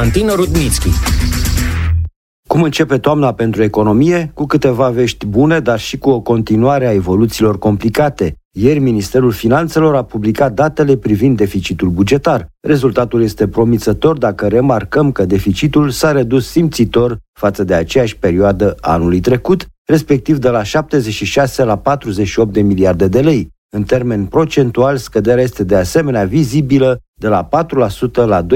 Constantin Rudnitschi. Cum începe toamna pentru economie? Cu câteva vești bune, dar și cu o continuare a evoluțiilor complicate. Ieri, Ministerul Finanțelor a publicat datele privind deficitul bugetar. Rezultatul este promițător dacă remarcăm că deficitul s-a redus simțitor față de aceeași perioadă anului trecut, respectiv de la 76 la 48 de miliarde de lei. În termen procentual, scăderea este de asemenea vizibilă de la 4% la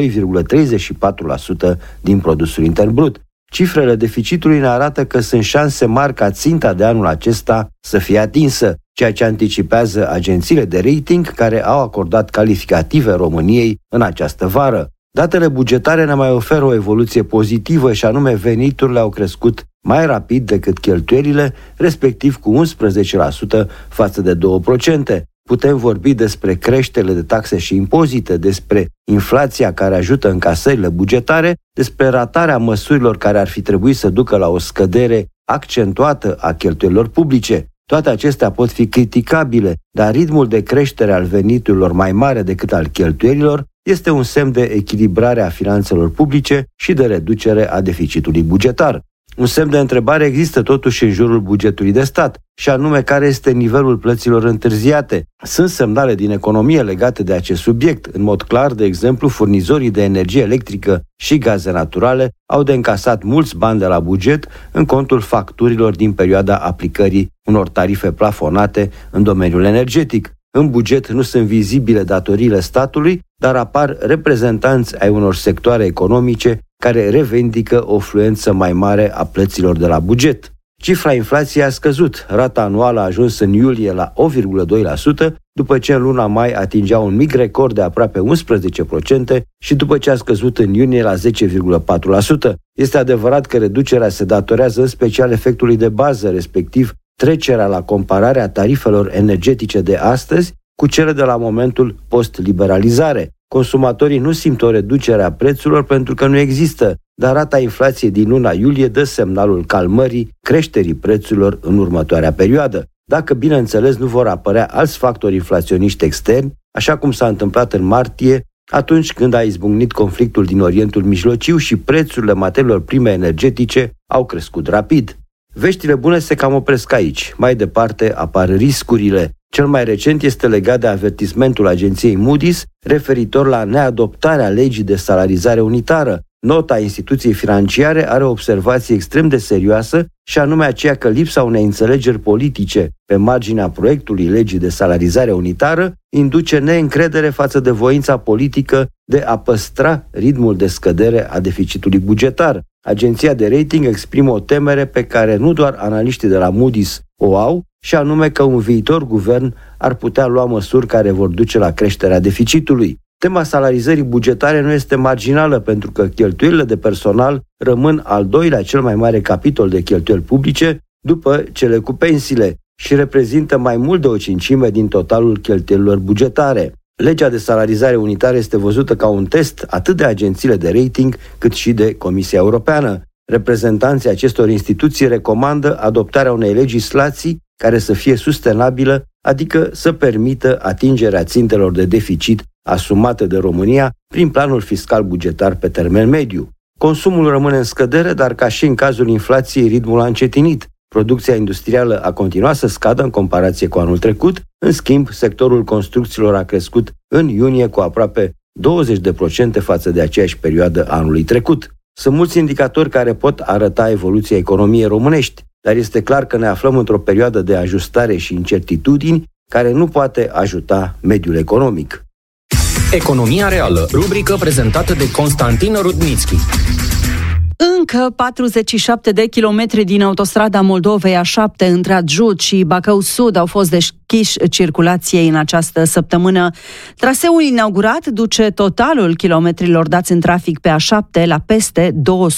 2,34% din produsul intern brut. Cifrele deficitului ne arată că sunt șanse mari ca ținta de anul acesta să fie atinsă, ceea ce anticipează agențiile de rating care au acordat calificative României în această vară. Datele bugetare ne mai oferă o evoluție pozitivă și anume veniturile au crescut mai rapid decât cheltuielile, respectiv cu 11% față de 2%. Putem vorbi despre creșterile de taxe și impozite, despre inflația care ajută încasările bugetare, despre ratarea măsurilor care ar fi trebuit să ducă la o scădere accentuată a cheltuielilor publice. Toate acestea pot fi criticabile, dar ritmul de creștere al veniturilor mai mare decât al cheltuielilor este un semn de echilibrare a finanțelor publice și de reducere a deficitului bugetar. Un semn de întrebare există totuși în jurul bugetului de stat, și anume care este nivelul plăților întârziate. Sunt semnale din economie legate de acest subiect. În mod clar, de exemplu, furnizorii de energie electrică și gaze naturale au de încasat mulți bani de la buget în contul facturilor din perioada aplicării unor tarife plafonate în domeniul energetic. În buget nu sunt vizibile datoriile statului, dar apar reprezentanți ai unor sectoare economice care revendică o fluență mai mare a plăților de la buget. Cifra inflației a scăzut. Rata anuală a ajuns în iulie la 8,2%, după ce în luna mai atingea un mic record de aproape 11% și după ce a scăzut în iunie la 10,4%. Este adevărat că reducerea se datorează în special efectului de bază, respectiv trecerea la compararea tarifelor energetice de astăzi cu cele de la momentul post-liberalizare. Consumatorii nu simt o reducere a prețurilor pentru că nu există, dar rata inflației din luna iulie dă semnalul calmării creșterii prețurilor în următoarea perioadă. Dacă, bineînțeles, nu vor apărea alți factori inflaționiști externi, așa cum s-a întâmplat în martie, atunci când a izbucnit conflictul din Orientul Mijlociu și prețurile materiilor prime energetice au crescut rapid. Veștile bune se cam opresc aici. Mai departe apar riscurile. Cel mai recent este legat de avertismentul agenției Moody's referitor la neadoptarea legii de salarizare unitară. Nota instituției financiare are o observație extrem de serioasă și anume aceea că lipsa unei înțelegeri politice pe marginea proiectului legii de salarizare unitară induce neîncredere față de voința politică de a păstra ritmul de scădere a deficitului bugetar. Agenția de rating exprimă o temere pe care nu doar analiștii de la Moody's o au, și anume că un viitor guvern ar putea lua măsuri care vor duce la creșterea deficitului. Tema salarizării bugetare nu este marginală pentru că cheltuielile de personal rămân al doilea cel mai mare capitol de cheltuieli publice după cele cu pensiile și reprezintă mai mult de o cincime din totalul cheltuielilor bugetare. Legea de salarizare unitară este văzută ca un test atât de agențiile de rating cât și de Comisia Europeană. Reprezentanții acestor instituții recomandă adoptarea unei legislații care să fie sustenabilă, adică să permită atingerea țintelor de deficit asumate de România prin planul fiscal bugetar pe termen mediu. Consumul rămâne în scădere, dar ca și în cazul inflației, ritmul a încetinit. Producția industrială a continuat să scadă în comparație cu anul trecut, în schimb, sectorul construcțiilor a crescut în iunie cu aproape 20% față de aceeași perioadă anului trecut. Sunt mulți indicatori care pot arăta evoluția economiei românești, dar este clar că ne aflăm într-o perioadă de ajustare și incertitudini care nu poate ajuta mediul economic. Economia reală, rubrică prezentată de Constantin Rudnitschi. Încă 47 de kilometri din autostrada Moldovei A7 între Adjut și Bacău Sud au fost deschiși circulației în această săptămână. Traseul inaugurat duce totalul kilometrilor dați în trafic pe A7 la peste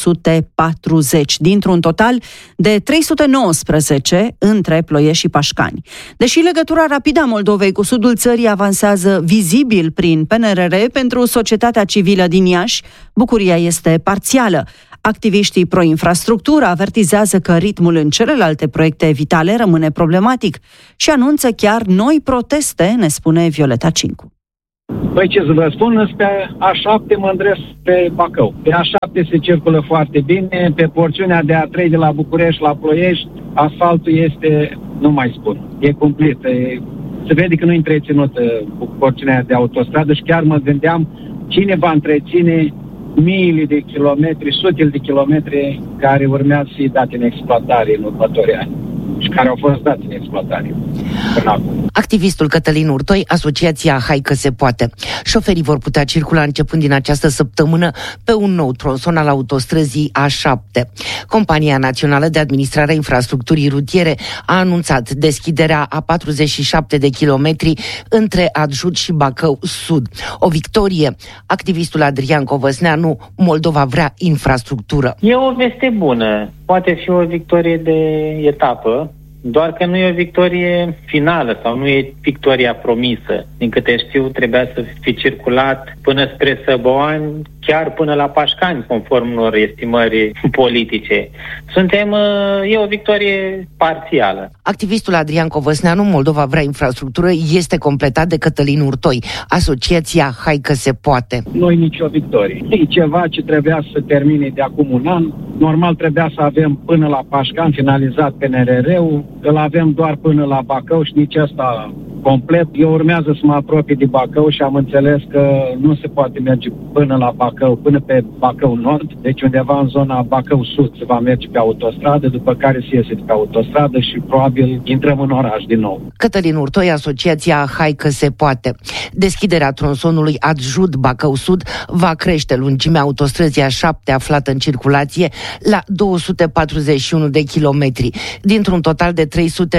240, dintr-un total de 319 între Ploiești și Pașcani. Deși legătura rapidă a Moldovei cu sudul țării avansează vizibil prin PNRR pentru societatea civilă din Iași, bucuria este parțială. Activiștii pro-infrastructură avertizează că ritmul în celelalte proiecte vitale rămâne problematic și anunță chiar noi proteste, ne spune Violeta Cincu. Păi ce să vă spun, pe A7 mă îndrept pe Bacău. Pe A7 se circulă foarte bine, pe porțiunea de A3 de la București la Ploiești, asfaltul este, nu mai spun, e cumplit. Se vede că nu e întreținută porțiunea de autostradă și chiar mă gândeam cine va întreține miile de kilometri, sutele de kilometri care urmează să fie date în exploatare în următorii ani și care au fost date în exploatare până acum. Activistul Cătălin Urtoi, Asociația Hai că se poate. Șoferii vor putea circula începând din această săptămână pe un nou tronson al autostrăzii A7. Compania Națională de Administrare a Infrastructurii Rutiere a anunțat deschiderea a 47 de kilometri între Adjut și Bacău Sud. O victorie. Activistul Adrian Covăsneanu, Moldova vrea infrastructură. E o veste bună. Poate fi o victorie de etapă, doar că nu e o victorie finală sau nu e victoria promisă. Din câte știu, trebuia să fi circulat până spre Săboani, chiar până la Pașcani, conform unor estimări politice. E o victorie parțială. Activistul Adrian Covăsneanu, Moldova vrea infrastructură, este completat de Cătălin Urtoi, Asociația Hai că se poate. Nu e nicio victorie. E ceva ce trebuia să termine de acum un an. Normal trebuia să avem până la Pașcani finalizat PNRR-ul, îl avem doar până la Bacău și nici asta complet. Eu urmează să mă apropii de Bacău și am înțeles că nu se poate merge până la Bacău, până pe Bacău Nord, deci undeva în zona Bacău Sud se va merge pe autostradă, după care se iese pe autostradă și probabil intrăm în oraș din nou. Cătălin Urtoi, Asociația Hai că se poate. Deschiderea tronsonului Adjut Bacău Sud va crește lungimea autostrăzii A7 aflată în circulație la 241 de kilometri, dintr-un total de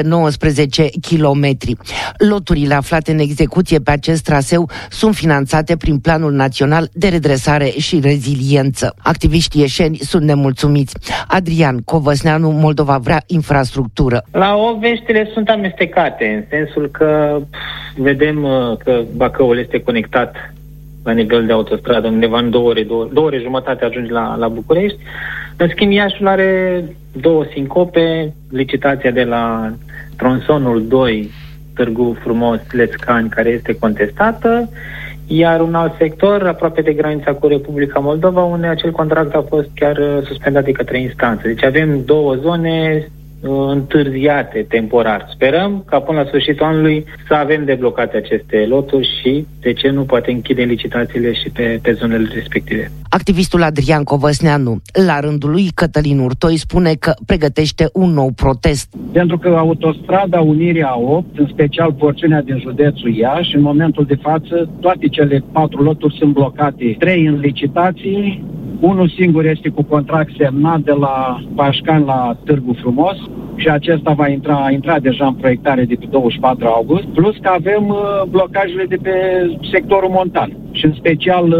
319 kilometri. Loturile aflate în execuție pe acest traseu sunt finanțate prin Planul Național de Redresare și Reziliență. Activiștii ieșeni sunt nemulțumiți. Adrian Covăsneanu, Moldova vrea infrastructură. La o, veștile sunt amestecate, în sensul că vedem că Bacăul este conectat la nivel de autostradă, undeva în 2 ore jumătate ajunge la București. În schimb, Iașiul are 2 sincope, licitația de la tronsonul 2, Târgu Frumos, Lețcani, care este contestată, iar un alt sector, aproape de granița cu Republica Moldova, unde acel contract a fost chiar suspendat de către instanță. Deci avem 2 zone întârziate temporar. Sperăm ca până la sfârșitul anului să avem deblocate aceste loturi și, de ce nu, poate închide licitațiile și pe zonele respective. Activistul Adrian Covăsneanu, la rândul lui Cătălin Urtoi, spune că pregătește un nou protest. Pentru că autostrada Unirii A8, în special porțiunea din județul Iași, în momentul de față, toate cele 4 loturi sunt blocate. 3 în licitații, unul singur este cu contract semnat de la Pașcani la Târgu Frumos și acesta va intra deja în proiectare de pe 24 august, plus că avem blocajele de pe sectorul montan și în special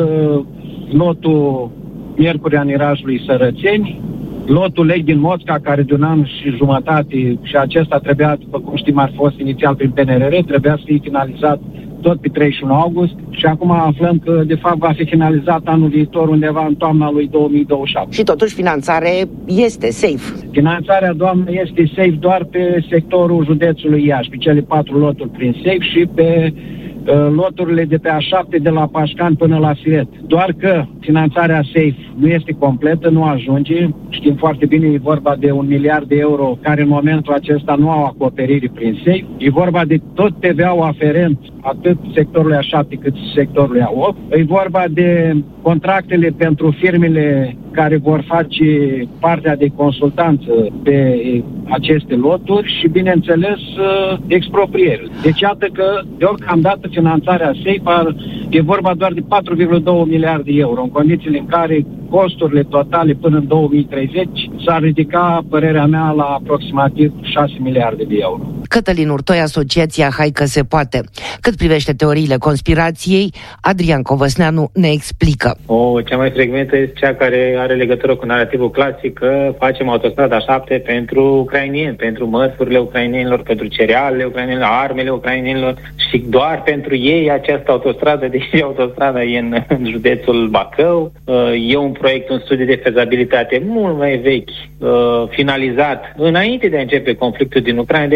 lotul Miercurea Nirajului Sărățeni, lotul Lec din Moțca, care de 1 an și jumătate și acesta trebuia, după cum știm, ar fost inițial prin PNRR, trebuia să fie finalizat tot pe 31 august și acum aflăm că de fapt va fi finalizat anul viitor undeva în toamna lui 2027. Și totuși finanțare este safe. Finanțarea, doamnă, este safe doar pe sectorul județului Iași, pe cele 4 loturi prin safe și pe loturile de pe A7 de la Pașcani până la Siret. Doar că finanțarea safe nu este completă, nu ajunge. Știm foarte bine, e vorba de 1 miliard de euro care în momentul acesta nu au acoperire prin safe. E vorba de tot TVA-ul aferent atât sectorului A7 cât și sectorului A8. E vorba de contractele pentru firmele care vor face partea de consultanță pe aceste loturi și, bineînțeles, exproprieri. Deci, iată că, deocamdată, finanțarea SAFE e vorba doar de 4,2 miliarde de euro, în condițiile în care costurile totale până în 2030 s-ar ridica, părerea mea, la aproximativ 6 miliarde de euro. Cătălin Urtoi, Asociația Hai că se poate. Cât privește teoriile conspirației, Adrian Covăsneanu ne explică. Cea mai frecventă este cea care are legătură cu narativul clasic că facem autostrada 7 pentru ucrainieni, pentru mărfurile ucrainienilor, pentru cerealele ucrainienilor, armele ucrainienilor și doar pentru ei această autostradă, deși autostrada e în județul Bacău. E un proiect, un studiu de fezabilitate mult mai vechi, finalizat înainte de a începe conflictul din Ucraina, deci nu are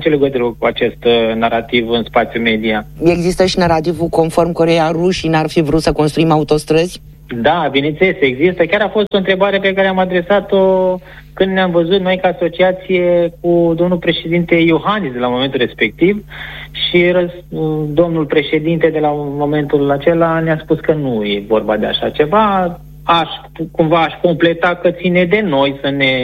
nicio legătură cu acest narativ în spațiul media. Există și narativul conform căruia rușii n-ar fi vrut să construim autostrăzi? Da, bineînțeles, există. Chiar a fost o întrebare pe care am adresat-o când ne-am văzut noi ca asociație cu domnul președinte Iohannis de la momentul respectiv și domnul președinte de la momentul acela ne-a spus că nu e vorba de așa ceva. Aș completa că ține de noi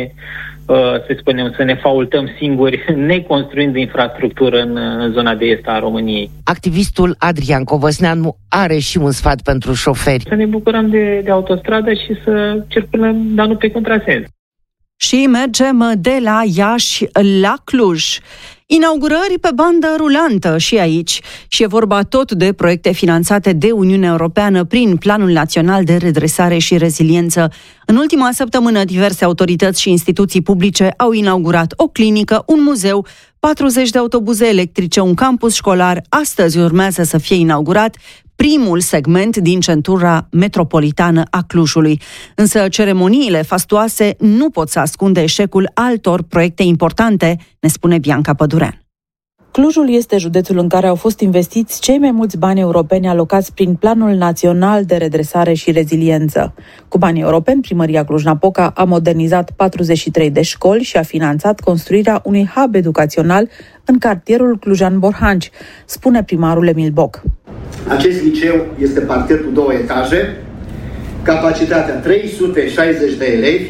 să ne faultăm singuri, neconstruind infrastructură în zona de est a României. Activistul Adrian Covăsneanu are și un sfat pentru șoferi. Să ne bucurăm de autostradă și să circulăm, dar nu pe contrasens. Și mergem de la Iași la Cluj. Inaugurări pe bandă rulantă și aici. Și e vorba tot de proiecte finanțate de Uniunea Europeană prin Planul Național de Redresare și Reziliență. În ultima săptămână, diverse autorități și instituții publice au inaugurat o clinică, un muzeu, 40 de autobuze electrice, un campus școlar. Astăzi urmează să fie inaugurat primul segment din centura metropolitană a Clujului. Însă ceremoniile fastuoase nu pot să ascundă eșecul altor proiecte importante, ne spune Bianca Pădurean. Clujul este județul în care au fost investiți cei mai mulți bani europeni alocați prin Planul Național de Redresare și Reziliență. Cu banii europeni, Primăria Cluj-Napoca a modernizat 43 de școli și a finanțat construirea unui hub educațional în cartierul Clujan-Borhanci, spune primarul Emil Boc. Acest liceu este parter cu 2 etaje, capacitatea 360 de elevi,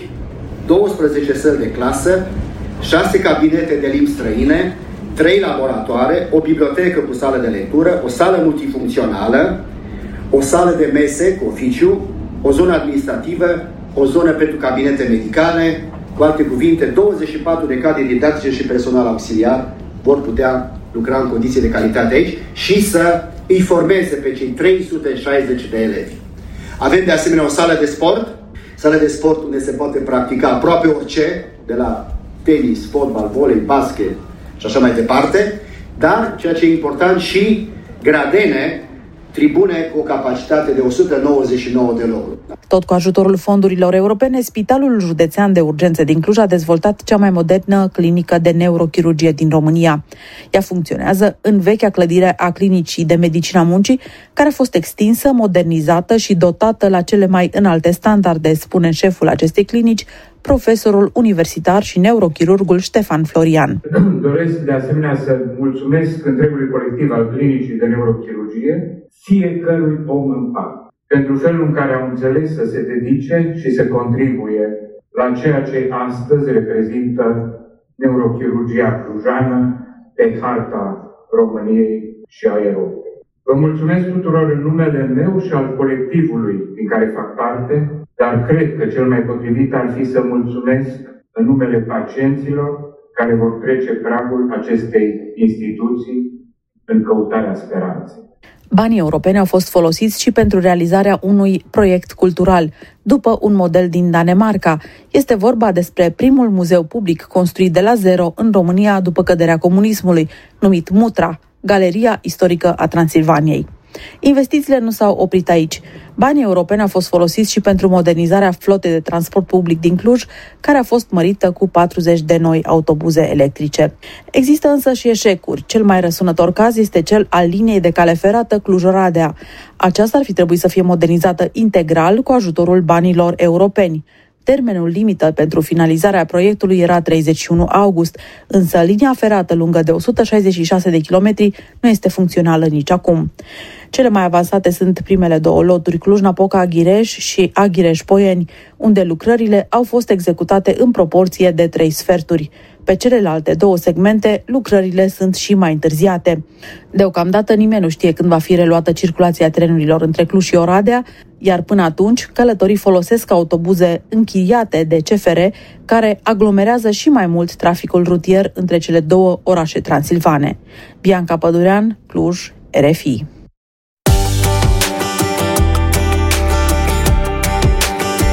12 săli de clasă, 6 cabinete de limbi străine, 3 laboratoare, o bibliotecă cu sală de lectură, o sală multifuncțională, o sală de mese cu oficiu, o zonă administrativă, o zonă pentru cabinete medicale, cu alte cuvinte, 24 de cadre didactice și personal auxiliar vor putea lucra în condiții de calitate aici și să îi formeze pe cei 360 de elevi. Avem de asemenea o sală de sport unde se poate practica aproape orice, de la tenis, fotbal, volei, basket și așa mai departe, dar, ceea ce e important, și gradene, tribune cu o capacitate de 199 de locuri. Tot cu ajutorul fondurilor europene, Spitalul Județean de Urgențe din Cluj a dezvoltat cea mai modernă clinică de neurochirurgie din România. Ea funcționează în vechea clădire a Clinicii de Medicină a Muncii, care a fost extinsă, modernizată și dotată la cele mai înalte standarde, spune șeful acestei clinici, profesorul universitar și neurochirurgul Ștefan Florian. Doresc de asemenea să mulțumesc întregului colectiv al Clinicii de Neurochirurgie, fiecărui om în parte, pentru felul în care au înțeles să se dedice și să contribuie la ceea ce astăzi reprezintă neurochirurgia clujană pe harta României și a Europei. Vă mulțumesc tuturor în numele meu și al colectivului din care fac parte, dar cred că cel mai potrivit ar fi să mulțumesc în numele pacienților care vor trece pragul acestei instituții în căutarea speranței. Banii europeni au fost folosiți și pentru realizarea unui proiect cultural, după un model din Danemarca. Este vorba despre primul muzeu public construit de la zero în România după căderea comunismului, numit Mutra, Galeria Istorică a Transilvaniei. Investițiile nu s-au oprit aici. Banii europeni au fost folosiți și pentru modernizarea flotei de transport public din Cluj, care a fost mărită cu 40 de noi autobuze electrice. Există însă și eșecuri. Cel mai răsunător caz este cel al liniei de cale ferată Cluj-Oradea. Aceasta ar fi trebuit să fie modernizată integral cu ajutorul banilor europeni. Termenul limită pentru finalizarea proiectului era 31 august, însă linia ferată lungă de 166 de kilometri nu este funcțională nici acum. Cele mai avansate sunt primele 2 loturi, Cluj-Napoca-Aghireș și Aghireș-Poieni, unde lucrările au fost executate în proporție de 3 sferturi. Pe celelalte 2 segmente, lucrările sunt și mai întârziate. Deocamdată nimeni nu știe când va fi reluată circulația trenurilor între Cluj și Oradea, iar până atunci călătorii folosesc autobuze închiriate de CFR, care aglomerează și mai mult traficul rutier între cele 2 orașe transilvane. Bianca Pădurean, Cluj, RFI.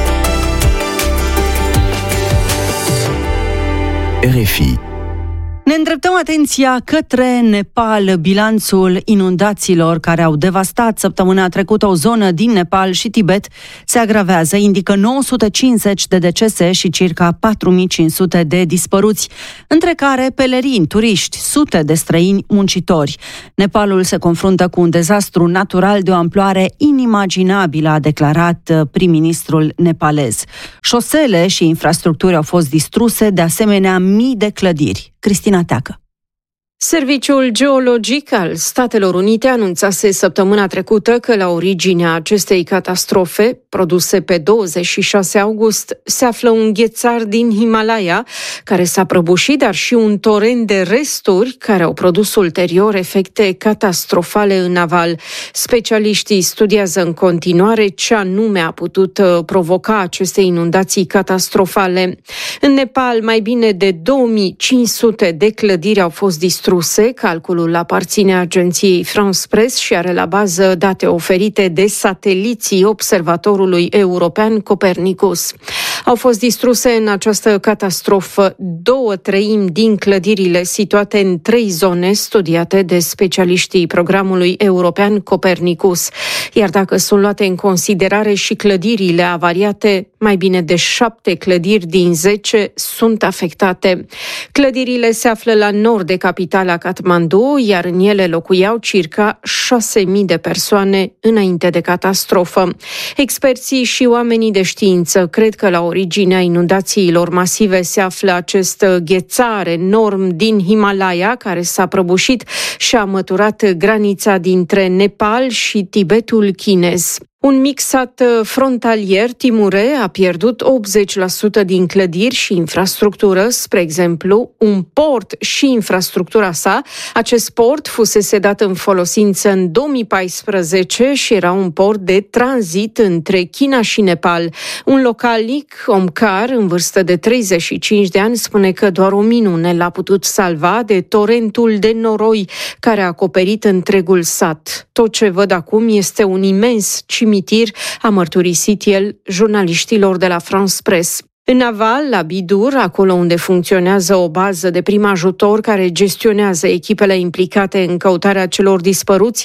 Ne Ne îndreptăm atenția către Nepal. Bilanțul inundațiilor care au devastat săptămâna trecută o zonă din Nepal și Tibet se agravează, indică 950 de decese și circa 4500 de dispăruți, între care pelerini, turiști, sute de străini muncitori. Nepalul se confruntă cu un dezastru natural de o amploare inimaginabilă, a declarat prim-ministrul nepalez. Șosele și infrastructuri au fost distruse, de asemenea mii de clădiri. Cristina Teacă. Serviciul Geologic al Statelor Unite anunțase săptămâna trecută că la originea acestei catastrofe, produse pe 26 august, se află un ghețar din Himalaya care s-a prăbușit, dar și un torent de resturi care au produs ulterior efecte catastrofale în aval. Specialiștii studiază în continuare ce anume a putut provoca aceste inundații catastrofale. În Nepal, mai bine de 2500 de clădiri au fost distruse. Calculul aparține agenției France Press și are la bază date oferite de sateliții observatorului european Copernicus. Au fost distruse în această catastrofă 2/3 din clădirile situate în 3 zone studiate de specialiștii programului european Copernicus. Iar dacă sunt luate în considerare și clădirile avariate, mai bine de 7 clădiri din 10 sunt afectate. Clădirile se află la nord de capitala Kathmandu, iar în ele locuiau circa 6.000 de persoane înainte de catastrofă. Experții și oamenii de știință cred că la originea inundațiilor masive se află acest ghețar enorm din Himalaya, care s-a prăbușit și a măturat granița dintre Nepal și Tibetul chinez. Un mic sat frontalier, Timure, a pierdut 80% din clădiri și infrastructură, spre exemplu, un port și infrastructura sa. Acest port fusese dat în folosință în 2014 și era un port de tranzit între China și Nepal. Un localnic, Omkar, în vârstă de 35 de ani, spune că doar o minune l-a putut salva de torentul de noroi care a acoperit întregul sat. Tot ce văd acum este un imens cimitir, a mărturisit el jurnaliștilor de la France Press. În aval, la Bidur, acolo unde funcționează o bază de prim ajutor care gestionează echipele implicate în căutarea celor dispăruți,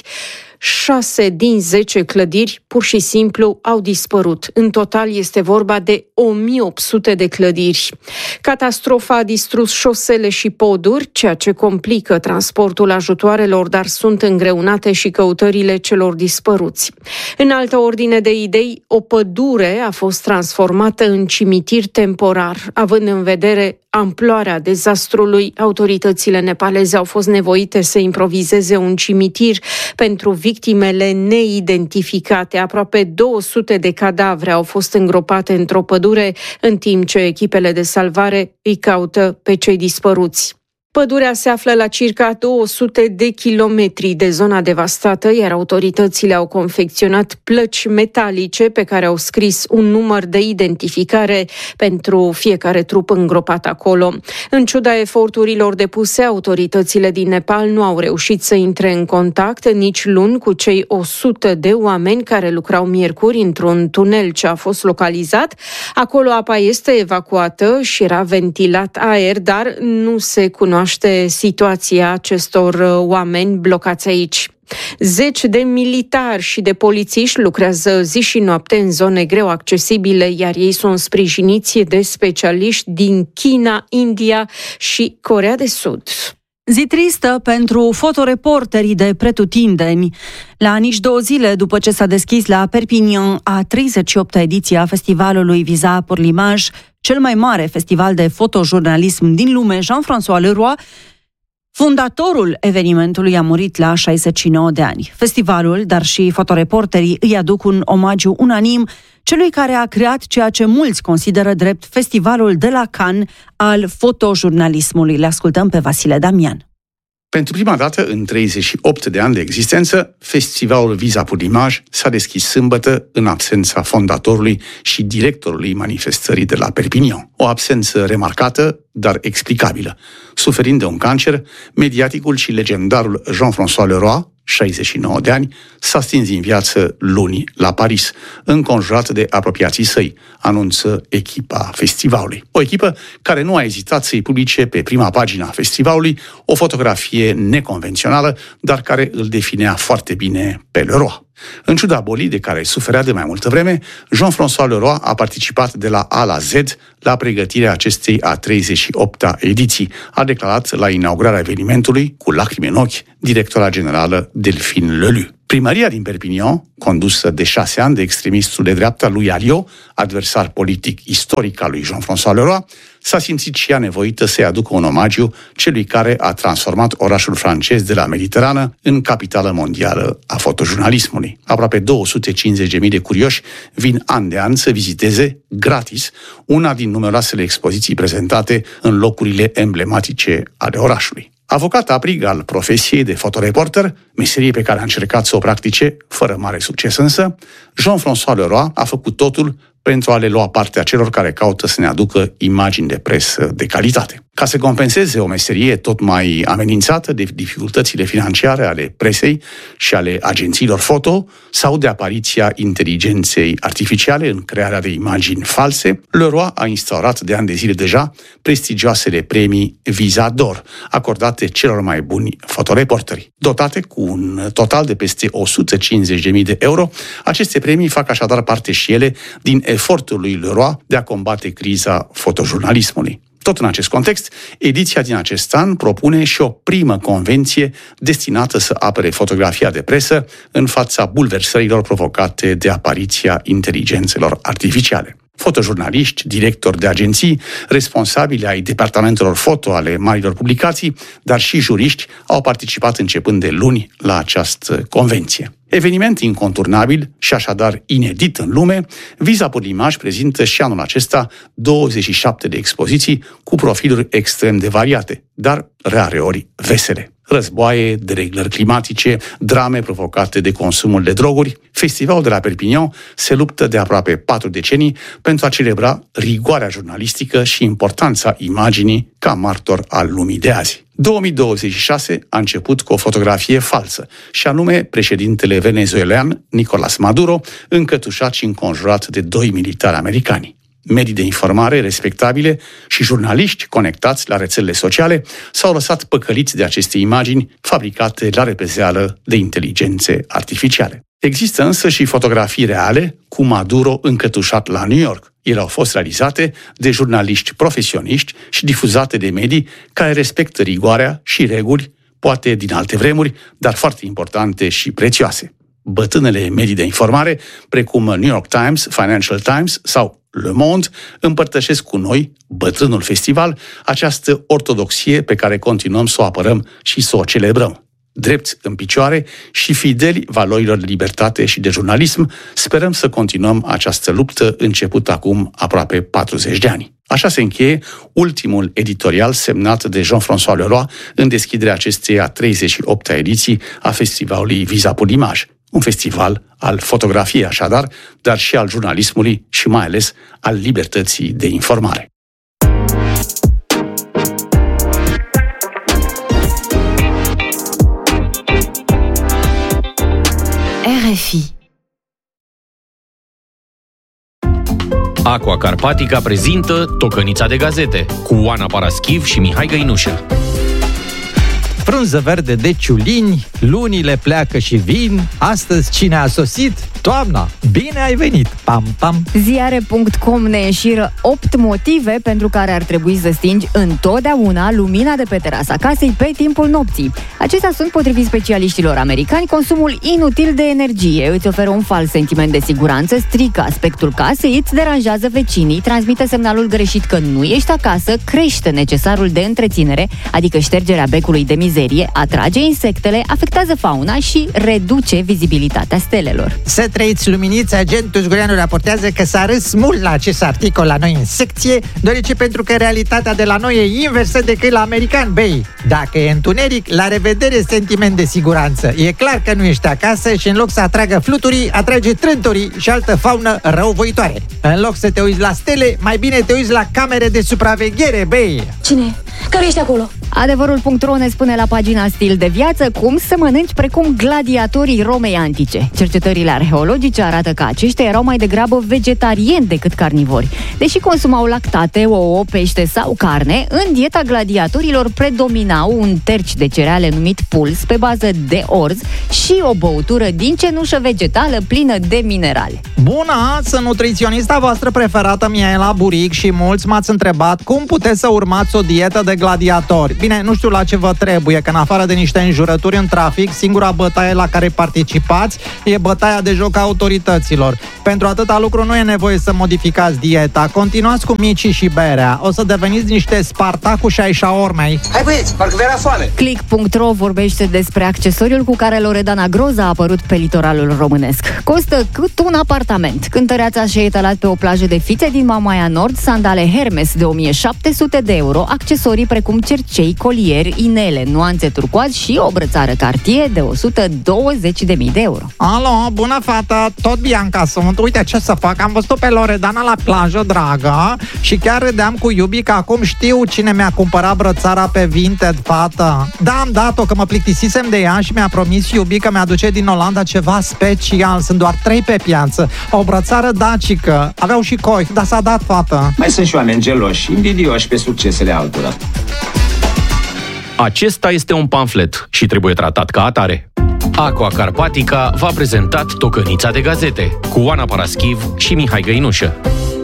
6 din 10 clădiri pur și simplu au dispărut. În total este vorba de 1800 de clădiri. Catastrofa a distrus șosele și poduri, ceea ce complică transportul ajutoarelor, dar sunt îngreunate și căutările celor dispăruți. În altă ordine de idei, o pădure a fost transformată în cimitir temporar. Având în vedere amploarea dezastrului, autoritățile nepaleze au fost nevoite să improvizeze un cimitir pentru victimele neidentificate. Aproape 200 de cadavre au fost îngropate într-o pădure, în timp ce echipele de salvare îi caută pe cei dispăruți. Pădurea se află la circa 200 de kilometri de zona devastată, iar autoritățile au confecționat plăci metalice pe care au scris un număr de identificare pentru fiecare trup îngropat acolo. În ciuda eforturilor depuse, autoritățile din Nepal nu au reușit să intre în contact nici luni cu cei 100 de oameni care lucrau miercuri într-un tunel ce a fost localizat. Acolo apa este evacuată și era ventilat aer, dar nu se cunoaște situația acestor oameni blocați aici. 10 de militari și de polițiști lucrează zi și noapte în zone greu accesibile, iar ei sunt sprijiniți de specialiști din China, India și Coreea de Sud. Zi tristă pentru fotoreporterii de pretutindeni. La nici 2 zile după ce s-a deschis la Perpignan a 38-a ediție a festivalului Visa pour l'Image, cel mai mare festival de fotojurnalism din lume, Jean-François Leroy, fondatorul evenimentului, a murit la 69 de ani. Festivalul, dar și fotoreporterii îi aduc un omagiu unanim celui care a creat ceea ce mulți consideră drept festivalul de la Cannes al fotojurnalismului. Le ascultăm pe Vasile Damian. Pentru prima dată, în 38 de ani de existență, festivalul Visa pour l'Image s-a deschis sâmbătă în absența fondatorului și directorului manifestării de la Perpignan. O absență remarcată, dar explicabilă. Suferind de un cancer, mediaticul și legendarul Jean-François Leroy, 69 de ani, s-a stins din viață luni la Paris, înconjurat de apropiații săi, anunță echipa festivalului. O echipă care nu a ezitat să-i publice pe prima pagină a festivalului o fotografie neconvențională, dar care îl definea foarte bine pe Leroy. În ciuda bolii de care suferea de mai multă vreme, Jean-François Leroy a participat de la A la Z la pregătirea acestei a 38-a ediții, a declarat la inaugurarea evenimentului, cu lacrimi în ochi, directora generală Delphine Lelu. Primăria din Perpignan, condusă de 6 ani de extremistul de dreapta lui Alliot, adversar politic istoric al lui Jean-François Leroy, s-a simțit și ea nevoită să-i aducă un omagiu celui care a transformat orașul francez de la Mediterană în capitală mondială a fotojurnalismului. Aproape 250.000 de curioși vin an de an să viziteze, gratis, una din numeroasele expoziții prezentate în locurile emblematice ale orașului. Avocat aprig al profesiei de fotoreporter, meserie pe care a încercat să o practice, fără mare succes însă, Jean-François Leroy a făcut totul pentru a le lua partea celor care caută să ne aducă imagini de presă de calitate. Ca să compenseze o meserie tot mai amenințată de dificultățile financiare ale presei și ale agențiilor foto sau de apariția inteligenței artificiale în crearea de imagini false, Leroy a instaurat de ani de zile deja prestigioasele premii Visa d'Or, acordate celor mai buni fotoreporteri. Dotate cu un total de peste 150.000 de euro, aceste premii fac așadar parte și ele din efortul lui Leroy de a combate criza fotojurnalismului. Tot în acest context, ediția din acest an propune și o primă convenție destinată să apere fotografia de presă în fața bulversărilor provocate de apariția inteligențelor artificiale. Fotojurnaliști, directori de agenții, responsabili ai departamentelor foto ale marilor publicații, dar și juriști au participat începând de luni la această convenție. Eveniment inconturnabil și așadar inedit în lume, Visa pour l'Image prezintă și anul acesta 27 de expoziții cu profiluri extrem de variate, dar rareori vesele. Războaie, dereglări climatice, drame provocate de consumul de droguri, festivalul de la Perpignan se luptă de aproape 4 decenii pentru a celebra rigoarea jurnalistică și importanța imaginii ca martor al lumii de azi. 2026 a început cu o fotografie falsă, și anume președintele venezuelan Nicolás Maduro, încătușat și înconjurat de 2 militari americani. Medii de informare respectabile și jurnaliști conectați la rețelele sociale s-au lăsat păcăliți de aceste imagini fabricate la repezeală de inteligențe artificiale. Există însă și fotografii reale cu Maduro încătușat la New York. Ele au fost realizate de jurnaliști profesioniști și difuzate de medii care respectă rigoarea și reguli, poate din alte vremuri, dar foarte importante și prețioase. Bătrânele medii de informare, precum New York Times, Financial Times sau Le Monde, împărtășesc cu noi, bătrânul festival, această ortodoxie pe care continuăm să o apărăm și să o celebrăm. Drepți în picioare și fideli valorilor de libertate și de jurnalism, sperăm să continuăm această luptă începută acum aproape 40 de ani. Așa se încheie ultimul editorial semnat de Jean-François Leroy în deschiderea acesteia 38-a ediții a festivalului Visa pour l'Image. Un festival al fotografiei așadar, dar și al jurnalismului și mai ales al libertății de informare. RFI. Aqua Carpatica prezintă Tocănița de gazete cu Oana Paraschiv și Mihai Găinușă. Frunză verde de ciulini, lunile pleacă și vin. Astăzi cine a sosit? Toamna! Bine ai venit! Pam, pam! Ziare.com ne înșiră 8 motive pentru care ar trebui să stingi întotdeauna lumina de pe terasa casei pe timpul nopții. Acestea sunt, potrivit specialiștilor americani, consumul inutil de energie, îți oferă un fals sentiment de siguranță, strică aspectul casei, îți deranjează vecinii, transmite semnalul greșit că nu ești acasă, crește necesarul de întreținere, adică ștergerea becului de mizerie, atrage insectele, afectează fauna și reduce vizibilitatea stelelor. Să trăiți luminiți, agentul Zgureanu raportează că s-a râs mult la acest articol la noi în secție, deoarece pentru că realitatea de la noi e inversă decât la american, băi. Dacă e întuneric, la revedere sentiment de siguranță. E clar că nu ești acasă și în loc să atragă fluturii, atrage trântorii și altă faună răuvoitoare. În loc să te uiți la stele, mai bine te uiți la camere de supraveghere, băi. Cine? Care ești acolo? Adevărul.ro ne spune la pagina Stil de viață cum să mănânci precum gladiatorii Romei antice. Cercetările arheologice arată că aceștia erau mai degrabă vegetarieni decât carnivori. Deși consumau lactate, ouă, pește sau carne, în dieta gladiatorilor predominau un terci de cereale numit puls pe bază de orz și o băutură din cenușă vegetală plină de minerale. Bună! Sunt nutriționista voastră preferată, Miela Buric, și mulți m-ați întrebat cum puteți să urmați o dietă de gladiatori. Bine, nu știu la ce vă trebuie, că în afară de niște înjurături în trafic, singura bătaie la care participați e bătaia de joc a autorităților. Pentru atâta lucru nu e nevoie să modificați dieta. Continuați cu micii și berea. O să deveniți niște Spartacuși ai șaormei. Hai băieți, parcă vi-era foame! Click.ro vorbește despre accesoriul cu care Loredana Groza a apărut pe litoralul românesc. Costă cât un apartament. Cântăreața și-a etalat pe o plajă de fițe din Mamaia Nord sandale Hermes de 1700 de euro, accesorii precum cercei, colieri, inele, nuanțe turcoaz și o brățară Cartier de 120.000 de euro. Alo, bună fată, tot Bianca sunt. Uite ce să fac, am văzut pe Loredana la plajă, dragă, și chiar râdeam cu iubii că acum știu cine mi-a cumpărat brățara pe Vinted, fată. Da, am dat-o, că mă plictisisem de ea și mi-a promis iubii că mi-aduce din Olanda ceva special. Sunt doar 3 pe piață. O brățară dacică. Aveau și coi, dar s-a dat, fată. Mai sunt și oameni geloși, invidioși pe succesele altora. Acesta este un pamflet și trebuie tratat ca atare. Aqua Carpatica v-a prezentat Tocănița de gazete cu Oana Paraschiv și Mihai Găinușă.